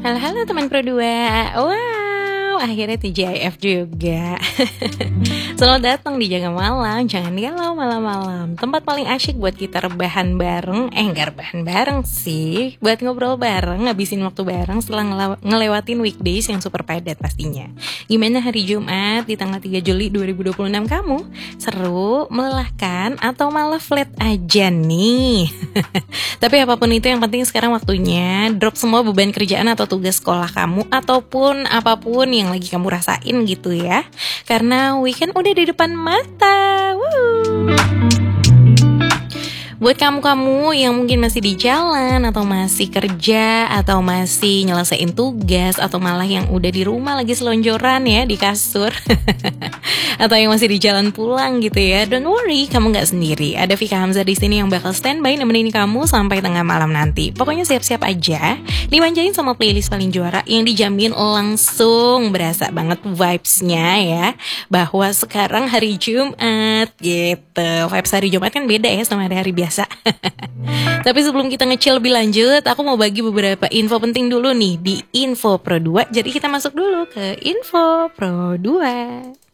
Halo teman Pro 2. Wow, akhirnya TGIF juga. Selamat datang di Jaga Malam. Jangan galau malam-malam. Tempat paling asyik buat kita rebahan bareng. Enggak rebahan bareng sih, buat ngobrol bareng, ngabisin waktu bareng setelah ngelewatin weekdays yang super padat pastinya. Gimana hari Jumat di tanggal 3 Juli 2026 kamu? Seru, melelahkan, atau malah flat aja nih? Tapi apapun itu, yang penting sekarang waktunya drop semua beban kerjaan atau tugas sekolah kamu, ataupun apapun yang lagi kamu rasain gitu ya. Karena weekend udah di depan mata. Woo! Buat kamu-kamu yang mungkin masih di jalan, atau masih kerja, atau masih nyelesain tugas, atau malah yang udah di rumah lagi selonjoran ya di kasur, atau yang masih di jalan pulang gitu ya, don't worry, kamu nggak sendiri. Ada Vika Hamzah di sini yang bakal standby nemenin kamu sampai tengah malam nanti. Pokoknya siap-siap aja, dimanjain sama playlist paling juara yang dijamin langsung berasa banget vibes-nya ya, bahwa sekarang hari Jumat gitu. Vibes hari Jumat kan beda ya sama hari biasa. Tapi sebelum kita nge-chill lebih lanjut, aku mau bagi beberapa info penting dulu nih di Info Pro 2. Jadi kita masuk dulu ke Info Pro 2.